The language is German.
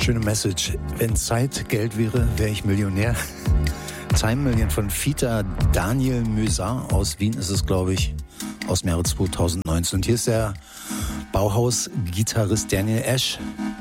Schöne Message. Wenn Zeit Geld wäre, wäre ich Millionär. Time Million von Fita Daniel Müser aus Wien ist es, glaube ich, aus dem Jahre 2019. Und hier ist der Bauhaus-Gitarrist Daniel Ash.